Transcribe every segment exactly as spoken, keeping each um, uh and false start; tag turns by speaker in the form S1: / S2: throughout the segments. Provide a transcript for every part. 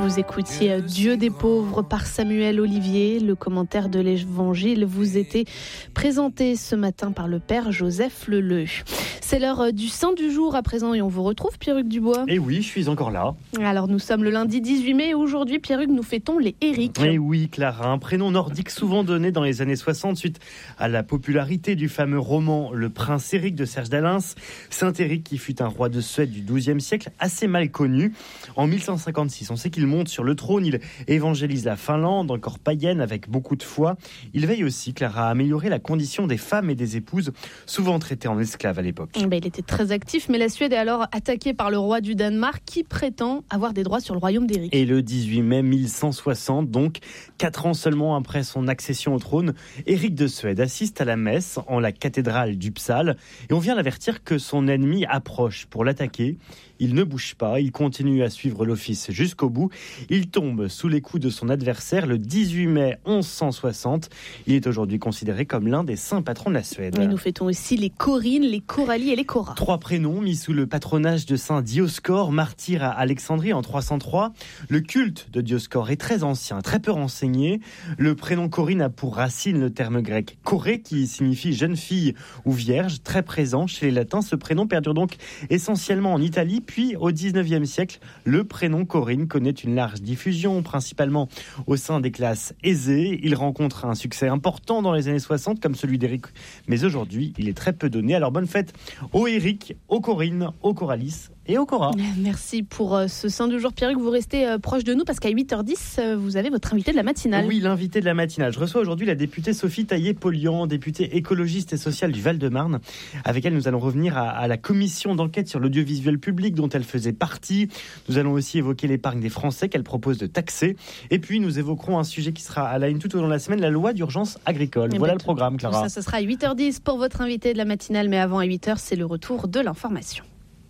S1: Vous écoutiez Dieu des pauvres par Samuel Olivier. Le commentaire de l'Évangile vous était présenté ce matin par le Père Joseph Leleu. C'est l'heure du Saint du jour à présent et on vous retrouve, Pierruc Dubois.
S2: Et oui, je suis encore là.
S1: Alors nous sommes le lundi dix-huit mai et aujourd'hui, Pierruc, nous fêtons les Éric.
S2: Et oui, Clara, un prénom nordique souvent donné dans les années soixante suite à la popularité du fameux roman Le Prince Éric de Serge Dalins. Saint Éric qui fut un roi de Suède du douzième siècle, assez mal connu. En mille cent cinquante-six, on sait qu'il monte sur le trône, il évangélise la Finlande, encore païenne, avec beaucoup de foi. Il veille aussi, Clara, à améliorer la condition des femmes et des épouses, souvent traitées en esclaves à l'époque.
S1: Ben, il était très actif, mais la Suède est alors attaquée par le roi du Danemark qui prétend avoir des droits sur le royaume d'Éric.
S2: Et le dix-huit mai mille cent soixante, donc quatre ans seulement après son accession au trône, Éric de Suède assiste à la messe en la cathédrale d'Uppsala et on vient l'avertir que son ennemi approche pour l'attaquer. Il ne bouge pas, il continue à suivre l'office jusqu'au bout. Il tombe sous les coups de son adversaire le dix-huit mai mille cent soixante. Il est aujourd'hui considéré comme l'un des saints patrons de la Suède.
S1: Et nous fêtons aussi les Corines, les Coralie et les Cora.
S2: Trois prénoms mis sous le patronage de saint Dioscore, martyr à Alexandrie en trois cent trois. Le culte de Dioscore est très ancien, très peu renseigné. Le prénom Corine a pour racine le terme grec koré, qui signifie jeune fille ou vierge, très présent chez les latins. Ce prénom perdure donc essentiellement en Italie. Puis, au dix-neuvième siècle, le prénom Corinne connaît une large diffusion, principalement au sein des classes aisées. Il rencontre un succès important dans les années soixante, comme celui d'Éric. Mais aujourd'hui, il est très peu donné. Alors, bonne fête aux Éric, aux Corinne, aux Coralis et aux Cora.
S1: Merci pour ce Saint du jour, Pierruc. Vous restez proche de nous parce qu'à huit heures dix, vous avez votre invité de la matinale.
S2: Oui, l'invité de la matinale. Je reçois aujourd'hui la députée Sophie Taillé-Polian, députée écologiste et sociale du Val-de-Marne. Avec elle, nous allons revenir à, à la commission d'enquête sur l'audiovisuel public dont elle faisait partie. Nous allons aussi évoquer l'épargne des Français qu'elle propose de taxer. Et puis, nous évoquerons un sujet qui sera à la une tout au long de la semaine, la loi d'urgence agricole. Et voilà ben, le programme, Clara.
S1: Ça, ça sera à huit heures dix pour votre invité de la matinale. Mais avant, à huit heures, c'est le retour de l'information.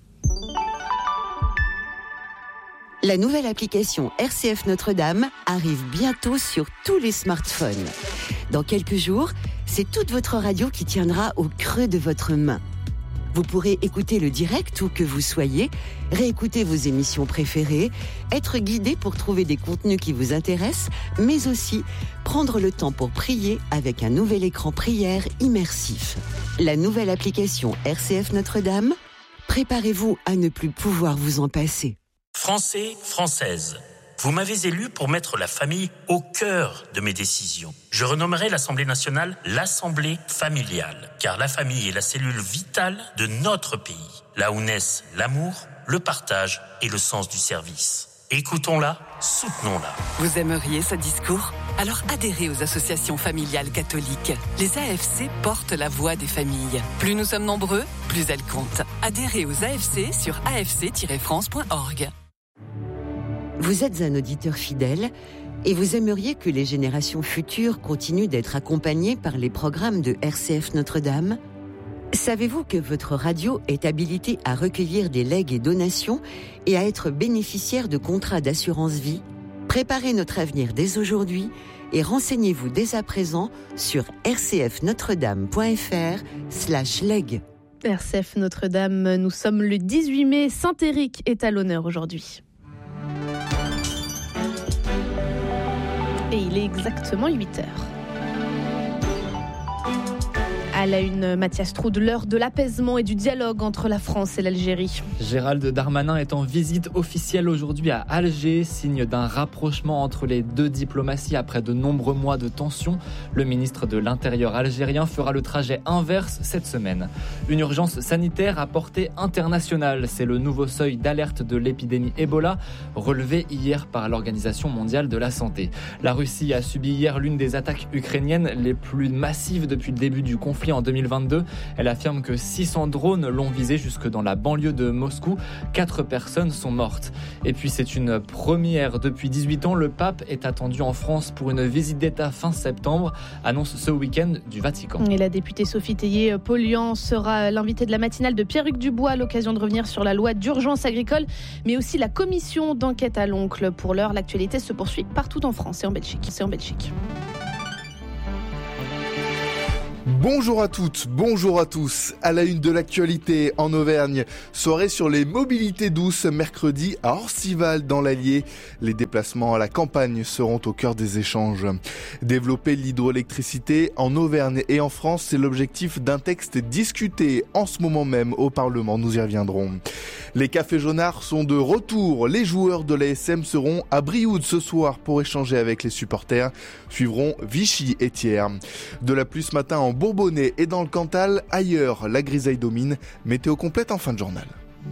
S3: La nouvelle application R C F Notre-Dame arrive bientôt sur tous les smartphones. Dans quelques jours, c'est toute votre radio qui tiendra au creux de votre main. Vous pourrez écouter le direct où que vous soyez, réécouter vos émissions préférées, être guidé pour trouver des contenus qui vous intéressent, mais aussi prendre le temps pour prier avec un nouvel écran prière immersif. La nouvelle application R C F Notre-Dame, préparez-vous à ne plus pouvoir vous en passer.
S4: Français, Françaises, vous m'avez élu pour mettre la famille au cœur de mes décisions. Je renommerai l'Assemblée nationale l'Assemblée familiale, car la famille est la cellule vitale de notre pays, là où naissent l'amour, le partage et le sens du service. Écoutons-la, soutenons-la.
S5: Vous aimeriez ce discours ? Alors adhérez aux associations familiales catholiques. Les A F C portent la voix des familles. Plus nous sommes nombreux, plus elles comptent. Adhérez aux A F C sur a f c tiret france point org.
S3: Vous êtes un auditeur fidèle et vous aimeriez que les générations futures continuent d'être accompagnées par les programmes de R C F Notre-Dame ? Savez-vous que votre radio est habilitée à recueillir des legs et donations et à être bénéficiaire de contrats d'assurance vie ? Préparez notre avenir dès aujourd'hui et renseignez-vous dès à présent sur r c f notre dame point f r slash leg.
S1: R C F Notre-Dame, nous sommes le dix-huit mai, Saint-Éric est à l'honneur aujourd'hui. Et il est exactement huit heures. À la une, Mathias Troud, l'heure de l'apaisement et du dialogue entre la France et l'Algérie.
S6: Gérald Darmanin est en visite officielle aujourd'hui à Alger, signe d'un rapprochement entre les deux diplomaties après de nombreux mois de tensions. Le ministre de l'Intérieur algérien fera le trajet inverse cette semaine. Une urgence sanitaire à portée internationale, c'est le nouveau seuil d'alerte de l'épidémie Ebola, relevé hier par l'Organisation mondiale de la santé. La Russie a subi hier l'une des attaques ukrainiennes les plus massives depuis le début du conflit en deux mille vingt-deux. Elle affirme que six cents drones l'ont visé jusque dans la banlieue de Moscou. Quatre personnes sont mortes. Et puis c'est une première depuis dix-huit ans. Le pape est attendu en France pour une visite d'État fin septembre, annonce ce week-end du Vatican.
S1: Et la députée Sophie Taillé-Polian sera l'invitée de la matinale de Pierruc Dubois à l'occasion de revenir sur la loi d'urgence agricole, mais aussi la commission d'enquête à l'oncle. Pour l'heure, l'actualité se poursuit partout en France et en Belgique. C'est en Belgique.
S7: Bonjour à toutes, bonjour à tous. À la une de l'actualité en Auvergne, soirée sur les mobilités douces mercredi à Orcival dans l'Allier. Les déplacements à la campagne seront au cœur des échanges. Développer l'hydroélectricité en Auvergne et en France, c'est l'objectif d'un texte discuté en ce moment même au Parlement. Nous y reviendrons. Les cafés jaunards sont de retour. Les joueurs de l'A S M seront à Brioude ce soir pour échanger avec les supporters. Suivront Vichy et Thiers. De la pluie ce matin en Bourbonnais et dans le Cantal. Ailleurs, la grisaille domine. Météo complète en fin de journal.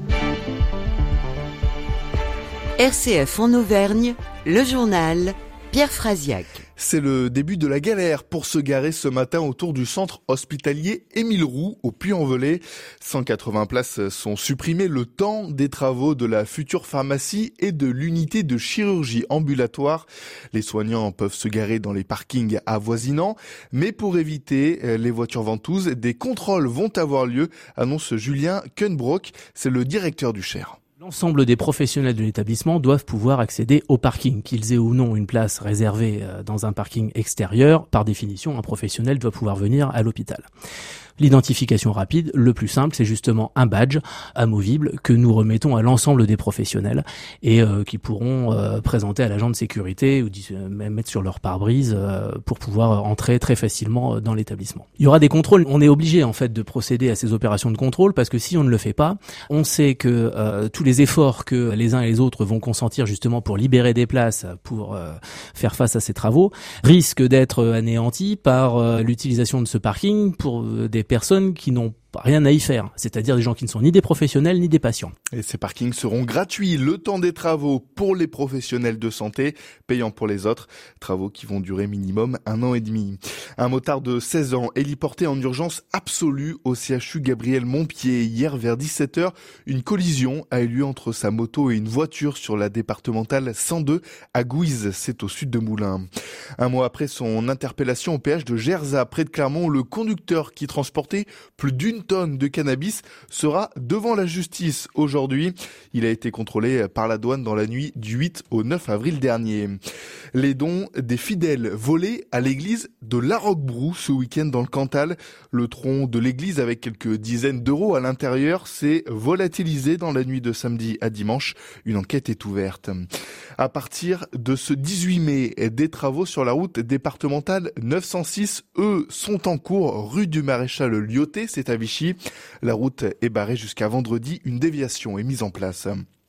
S3: R C F en Auvergne, le journal Pierre Frasiac.
S7: C'est le début de la galère pour se garer ce matin autour du centre hospitalier Émile Roux au Puy-en-Velay. cent quatre-vingts places sont supprimées le temps des travaux de la future pharmacie et de l'unité de chirurgie ambulatoire. Les soignants peuvent se garer dans les parkings avoisinants, mais pour éviter les voitures ventouses, des contrôles vont avoir lieu, annonce Julien Kuenbrock, c'est le directeur du Cher.
S8: L'ensemble des professionnels de l'établissement doivent pouvoir accéder au parking. Qu'ils aient ou non une place réservée dans un parking extérieur, par définition, un professionnel doit pouvoir venir à l'hôpital. L'identification rapide, le plus simple, c'est justement un badge amovible que nous remettons à l'ensemble des professionnels et euh, qui pourront euh, présenter à l'agent de sécurité ou même mettre sur leur pare-brise euh, pour pouvoir entrer très facilement dans l'établissement. Il y aura des contrôles. On est obligé en fait de procéder à ces opérations de contrôle parce que si on ne le fait pas, on sait que euh, tous les efforts que les uns et les autres vont consentir justement pour libérer des places pour euh, faire face à ces travaux risquent d'être anéantis par euh, l'utilisation de ce parking pour euh, des personnes qui n'ont rien à y faire, c'est-à-dire des gens qui ne sont ni des professionnels ni des patients.
S7: Et ces parkings seront gratuits le temps des travaux pour les professionnels de santé, payants pour les autres, travaux qui vont durer minimum un an et demi. Un motard de seize ans héliporté en urgence absolue au C H U Gabriel Montpied. Hier vers dix-sept heures, une collision a eu lieu entre sa moto et une voiture sur la départementale cent deux à Gouise, c'est au sud de Moulins. Un mois après son interpellation au péage de Gerzat, près de Clermont, le conducteur qui transportait plus d'une tonne de cannabis sera devant la justice aujourd'hui. Il a été contrôlé par la douane dans la nuit du huit au neuf avril dernier. Les dons des fidèles volés à l'église de Larocbrou ce week-end dans le Cantal. Le tronc de l'église avec quelques dizaines d'euros à l'intérieur s'est volatilisé dans la nuit de samedi à dimanche. Une enquête est ouverte. À partir de ce dix-huit mai, des travaux sur la route départementale neuf cent six, eux, sont en cours rue du Maréchal Lyoté, c'est à Vichy. La route est barrée jusqu'à vendredi, une déviation est mise en place.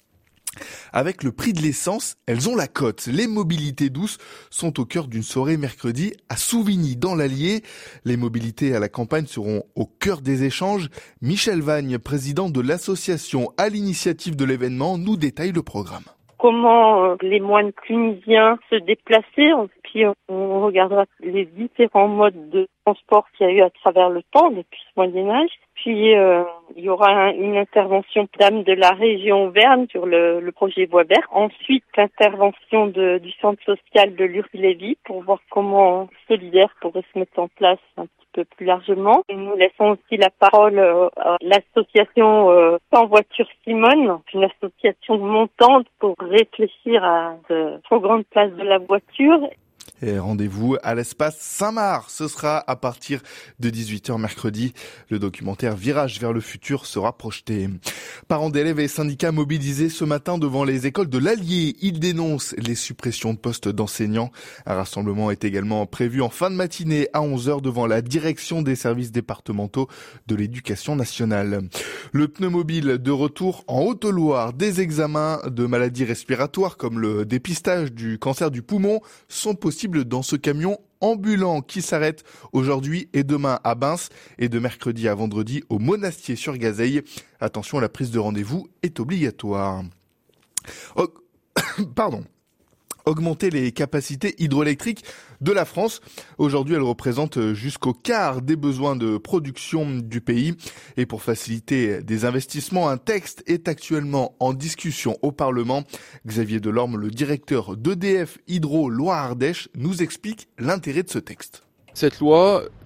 S7: Avec le prix de l'essence, elles ont la cote. Les mobilités douces sont au cœur d'une soirée mercredi à Souvigny dans l'Allier. Les mobilités à la campagne seront au cœur des échanges. Michel Vagne, président de l'association à l'initiative de l'événement, nous détaille le programme.
S9: Comment les moines clunisiens se déplacer, puis on regardera les différents modes de transport qu'il y a eu à travers le temps depuis ce Moyen-Âge. Puis euh, il y aura une intervention d'âme de la région Auvergne sur le, le projet Voie verte. Ensuite, l'intervention de, du centre social de Luri-Lévis pour voir comment Solidaire pourrait se mettre en place un petit peu plus largement. Et nous laissons aussi la parole euh, à l'association euh, Sans Voiture Simone, une association montante pour réfléchir à de trop grande place de la voiture.
S7: Et rendez-vous à l'espace Saint-Marc. Ce sera à partir de dix-huit heures mercredi. Le documentaire Virage vers le futur sera projeté. Parents d'élèves et syndicats mobilisés ce matin devant les écoles de l'Allier. Ils dénoncent les suppressions de postes d'enseignants. Un rassemblement est également prévu en fin de matinée à onze heures devant la direction des services départementaux de l'éducation nationale. Le pneumobile de retour en Haute-Loire. Des examens de maladies respiratoires comme le dépistage du cancer du poumon sont possibles dans ce camion ambulant qui s'arrête aujourd'hui et demain à Bins et de mercredi à vendredi au Monastier-sur-Gazeille. Attention, la prise de rendez-vous est obligatoire. Oh, pardon. Augmenter les capacités hydroélectriques de la France. Aujourd'hui, elle représente jusqu'au quart des besoins de production du pays. Et pour faciliter des investissements, un texte est actuellement en discussion au Parlement. Xavier Delorme, le directeur d'E D F Hydro Loire-Ardèche, nous explique l'intérêt de ce texte.
S10: Cette loi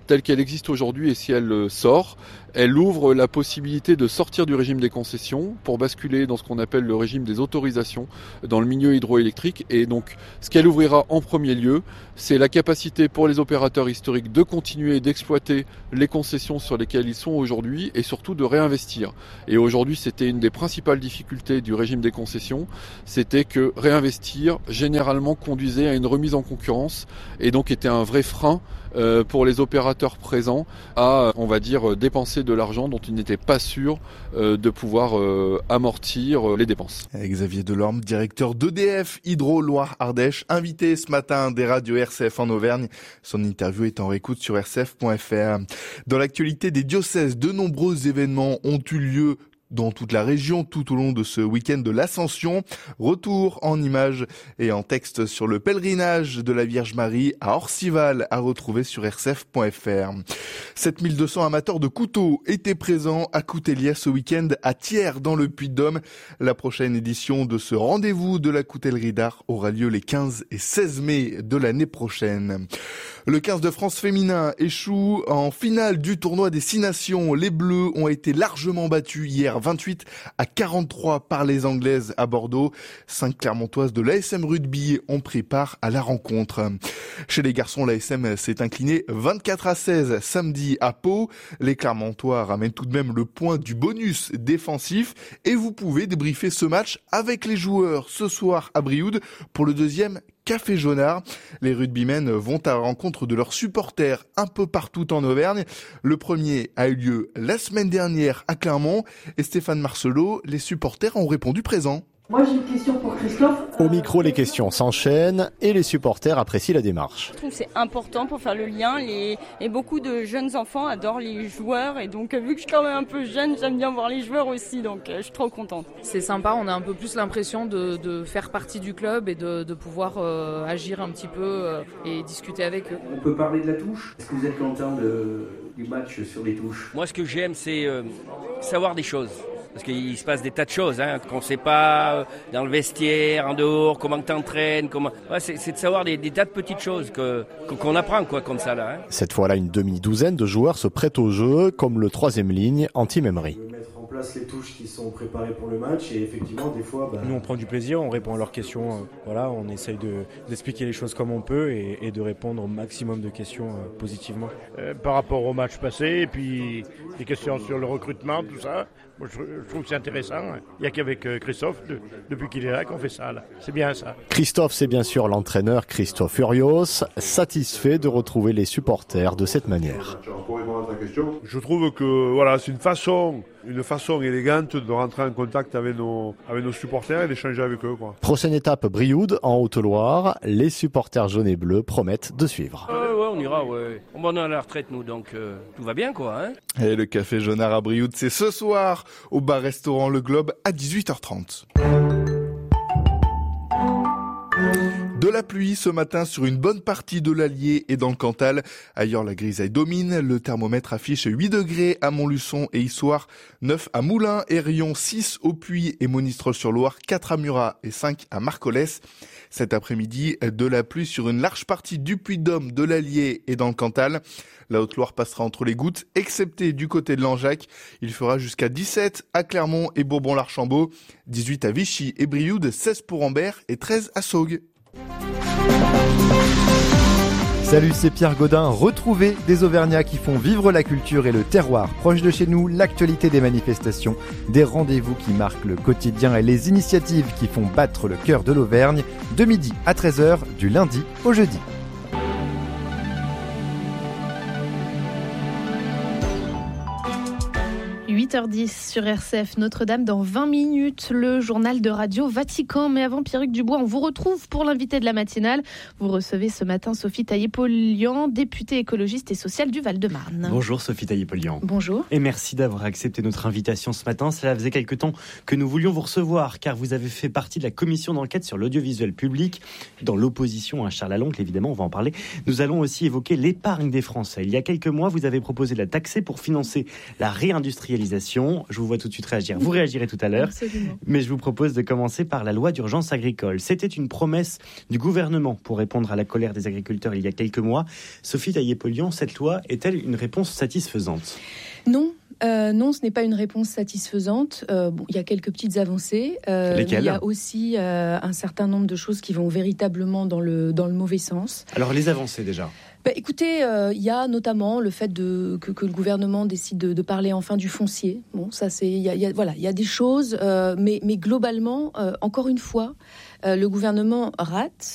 S10: telle qu'elle existe aujourd'hui et si elle sort, elle ouvre la possibilité de sortir du régime des concessions pour basculer dans ce qu'on appelle le régime des autorisations dans le milieu hydroélectrique. Et donc, ce qu'elle ouvrira en premier lieu, c'est la capacité pour les opérateurs historiques de continuer d'exploiter les concessions sur lesquelles ils sont aujourd'hui et surtout de réinvestir. Et aujourd'hui, c'était une des principales difficultés du régime des concessions, c'était que réinvestir, généralement, conduisait à une remise en concurrence et donc était un vrai frein euh, pour les opérateurs présents à, on va dire, dépenser de l'argent dont ils n'étaient pas sûrs euh, de pouvoir euh, amortir euh, les dépenses.
S7: Xavier Delorme, directeur d'E D F Hydro Loire-Ardèche, invité ce matin des radios R C F en Auvergne. Son interview est en réécoute sur r c f point f r. Dans l'actualité des diocèses, de nombreux événements ont eu lieu dans toute la région tout au long de ce week-end de l'Ascension. Retour en images et en texte sur le pèlerinage de la Vierge Marie à Orcival à retrouver sur r c f point f r. sept mille deux cents amateurs de couteaux étaient présents à Coutellière ce week-end à Thiers dans le Puy-de-Dôme. La prochaine édition de ce rendez-vous de la coutellerie d'art aura lieu les quinze et seize mai de l'année prochaine. Le quinze de France féminin échoue en finale du tournoi des Six Nations. Les Bleus ont été largement battus hier vingt-huit à quarante-trois par les Anglaises à Bordeaux. Cinq Clermontoises de l'A S M Rugby ont pris part à la rencontre. Chez les garçons, l'A S M s'est incliné vingt-quatre à seize samedi à Pau. Les Clermontois ramènent tout de même le point du bonus défensif et vous pouvez débriefer ce match avec les joueurs ce soir à Brioude pour le deuxième Café Jaunard. Les rugbymen vont à la rencontre de leurs supporters un peu partout en Auvergne. Le premier a eu lieu la semaine dernière à Clermont et Stéphane Marcelot, les supporters ont répondu présent.
S11: Moi j'ai une question pour Christophe.
S12: Au micro, les questions s'enchaînent et les supporters apprécient la démarche.
S13: Je trouve que c'est important pour faire le lien. Les... Et beaucoup de jeunes enfants adorent les joueurs. Et donc, vu que je suis quand même un peu jeune, j'aime bien voir les joueurs aussi. Donc, je suis trop contente.
S14: C'est sympa. On a un peu plus l'impression de, de faire partie du club et de, de pouvoir euh, agir un petit peu euh, et discuter avec eux.
S15: On peut parler de la touche. Est-ce que vous êtes content de, du match sur les touches?
S16: Moi, ce que j'aime, c'est euh, savoir des choses. Parce qu'il se passe des tas de choses, hein, qu'on ne sait pas dans le vestiaire, en dehors, comment tu t'entraînes, comment... Ouais, c'est, c'est de savoir des, des tas de petites choses que, qu'on apprend quoi, comme ça. Là, hein.
S12: Cette fois-là, une demi-douzaine de joueurs se prêtent au jeu, comme le troisième ligne, Anti-Memory.
S17: Mettre en place les touches qui sont préparées pour le match et effectivement, des fois... Bah...
S18: Nous, on prend du plaisir, on répond à leurs questions. Euh, voilà, on essaye de, d'expliquer les choses comme on peut et, et de répondre au maximum de questions euh, positivement.
S19: Euh, par rapport au match passé, et puis des questions sur le recrutement, tout ça... Moi, je trouve que c'est intéressant. Il n'y a qu'avec Christophe, de, depuis qu'il est là, qu'on fait ça. Là. C'est bien ça.
S12: Christophe, c'est bien sûr l'entraîneur Christophe Furios, satisfait de retrouver les supporters de cette manière.
S20: Je trouve que voilà, c'est une façon, une façon élégante de rentrer en contact avec nos, avec nos supporters et d'échanger avec eux. Quoi.
S12: Prochaine étape, Brioude, en Haute-Loire. Les supporters jaunes et bleus promettent de suivre.
S16: Euh, ouais, on ira, ouais. On est à la retraite, nous, donc euh, tout va bien, quoi. Hein.
S7: Et le Café Jaunard à Brioude, c'est ce soir au bar-restaurant Le Globe à dix-huit heures trente. De la pluie ce matin sur une bonne partie de l'Allier et dans le Cantal. Ailleurs, la grisaille domine. Le thermomètre affiche huit degrés à Montluçon et Issoire, neuf à Moulins et Rion, six au Puy et Monistrol-sur-Loire, quatre à Murat et cinq à Marcollès. Cet après-midi, de la pluie sur une large partie du Puy-de-Dôme, de l'Allier et dans le Cantal. La Haute-Loire passera entre les gouttes, excepté du côté de Langeac. Il fera jusqu'à dix-sept à Clermont et Bourbon-l'Archambault, dix-huit à Vichy et Brioude, seize pour Ambert et treize à Saugues.
S21: Salut, c'est Pierre Gaudin. Retrouvez des Auvergnats qui font vivre la culture et le terroir proche de chez nous, l'actualité des manifestations, des rendez-vous qui marquent le quotidien et les initiatives qui font battre le cœur de l'Auvergne, de midi à treize heures, du lundi au jeudi.
S1: huit heures dix sur R C F Notre-Dame. Dans vingt minutes, le journal de Radio Vatican. Mais avant, Pierruc Dubois, on vous retrouve pour l'invité de la matinale. Vous recevez ce matin Sophie Taillé-Polian, députée écologiste et sociale du Val-de-Marne.
S2: Bonjour Sophie Taillé-Polian.
S1: Bonjour.
S2: Et merci d'avoir accepté notre invitation ce matin. Cela faisait quelque temps que nous voulions vous recevoir, car vous avez fait partie de la commission d'enquête sur l'audiovisuel public, dans l'opposition à Charles Aloncle, évidemment, on va en parler. Nous allons aussi évoquer l'épargne des Français. Il y a quelques mois, vous avez proposé de la taxer pour financer la réindustrialisation d'information. Je vous vois tout de suite réagir. Vous réagirez tout à l'heure.
S1: Absolument.
S2: Mais je vous propose de commencer par la loi d'urgence agricole. C'était une promesse du gouvernement pour répondre à la colère des agriculteurs il y a quelques mois. Sophie Taillé-Polian, cette loi est-elle une réponse satisfaisante ?
S4: Non. Euh, non, ce n'est pas une réponse satisfaisante. Euh, bon, il y a quelques petites avancées. Euh,
S2: Lesquelles ?
S4: Mais il y a aussi euh, un certain nombre de choses qui vont véritablement dans le, dans le mauvais sens.
S2: Alors, les avancées déjà ?
S4: Bah, écoutez, il euh, y a notamment le fait de, que, que le gouvernement décide de, de parler enfin du foncier. Bon, ça, c'est, il y a, y a, voilà, il y a des choses, euh, mais, mais globalement, euh, encore une fois, euh, le gouvernement rate